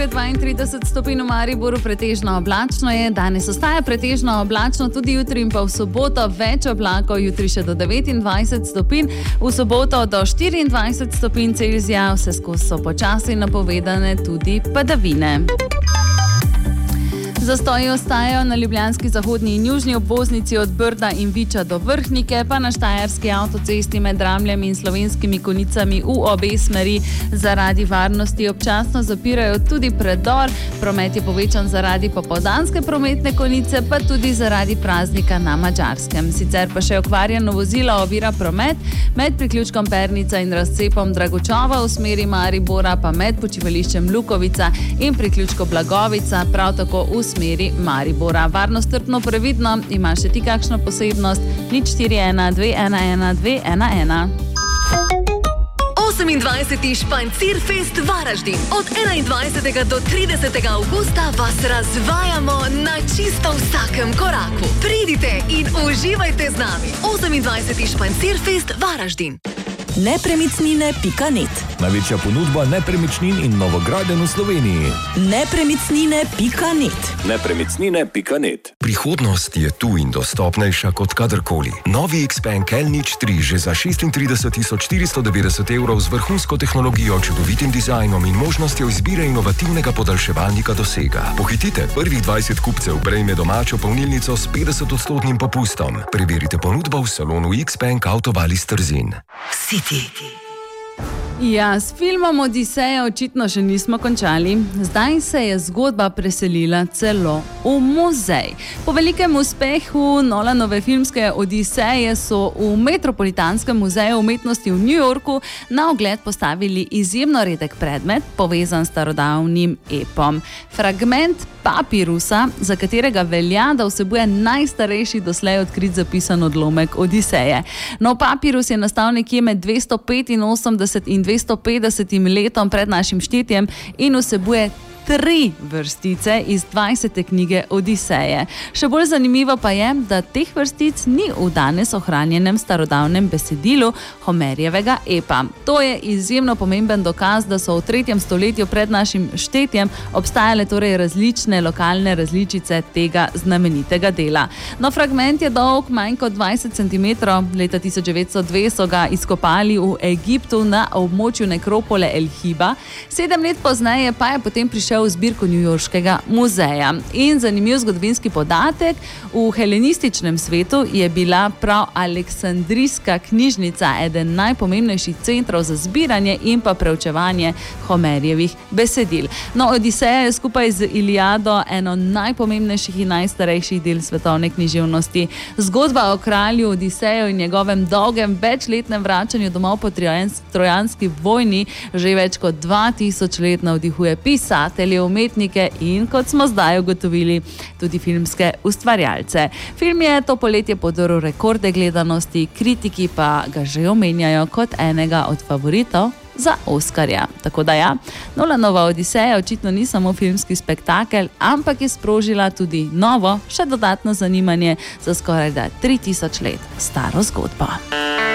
32 stopinj v Mariboru, pretežno oblačno je. Danes ostaja pretežno oblačno, tudi jutri in pa v soboto več oblakov, jutri še do 29 stopinj, v soboto do 24 stopinj Celzija, vse skozi so počasi napovedane tudi padavine. Zastoji ostajajo na ljubljanski zahodni in južni obvoznici od Brda in Viča do Vrhnike, pa na štajerski avtocesti med Dramljem in Slovenskimi Konjicami v obe smeri. Zaradi varnosti občasno zapirajo tudi predor. Promet je povečan zaradi popoldanske prometne konice, pa tudi zaradi praznika na Madžarskem. Sicer pa še okvarjeno vozilo ovira promet med priključkom Pernica in razcepom Dragočova v smeri Maribora, pa med počivališčem Lukovica in priključko Blagovica, prav tako v smeri Maribora. Varno, strpno, previdno. Imaš še ti kakšno posebnost? 041 211 211. 28. Špancirfest Varaždin. Od 21. do 30. avgusta vas razvajamo na čisto vsakem koraku. Pridite in uživajte z nami. 28. Špancirfest Varaždin. Nepremicnine.net. Največja ponudba nepremičnin in novogradenj v Sloveniji. Nepremicnine.net. Nepremicnine.net. Prihodnost je tu in dostopnejša kot kadarkoli. Novi Xpeng L-Nič 3 že za 36.490 € z vrhunsko tehnologijo, čudovitim dizajnom in možnostjo izbire inovativnega podaljševalnika dosega. Pohitite, prvih 20 kupcev prejme domačo polnilnico s 50% popustom. Preverite ponudbo v salonu Xpeng Avtovalis Trzin. Ja, s filmom Odiseja očitno še nismo končali. Zdaj se je zgodba preselila celo v muzej. Po velikem uspehu Nolanove filmske Odiseje so v Metropolitanskem muzeju umetnosti v New Yorku na ogled postavili izjemno redek predmet, povezan s starodavnim epom. Fragment papirusa, za katerega velja, da vsebuje najstarejši doslej odkrit zapisan odlomek Odiseje. No, papirus je nastal nekje med 285 in 250 letom pred našim štetjem in vsebuje 3 vrstice iz 20. knjige Odiseje. Še bolj zanimivo pa je, da teh vrstic ni v danes ohranjenem starodavnem besedilu Homerjevega epa. To je izjemno pomemben dokaz, da so v 3. stoletju pred našim štetjem obstajale torej različne lokalne različice tega znamenitega dela. No, fragment je dolg manj kot 20 cm. Leta 1902 so ga izkopali v Egiptu na območju nekropole El Hiba. 7 let pozneje pa je potem prišel v zbirko Newyorškega muzeja. In zanimiv zgodovinski podatek, v helenističnem svetu je bila prav Aleksandrijska knjižnica eden najpomembnejših centrov za zbiranje in pa preučevanje Homerjevih besedil. No, Odiseja je skupaj z Iliado eno najpomembnejših in najstarejših del svetovne književnosti. Zgodba o kralju Odiseju in njegovem dolgem večletnem vračanju domov po trojanski vojni že več kot 2000 let navdihuje pisatelje, umetnike in, kot smo zdaj ugotovili, tudi filmske ustvarjalce. Film je to poletje podoril rekorde gledanosti, kritiki pa ga že omenjajo kot enega od favoritov za Oskarja. Tako da ja, Nolanova Odiseja očitno ni samo filmski spektakel, ampak je sprožila tudi novo, še dodatno zanimanje za skoraj 3000 let staro zgodbo.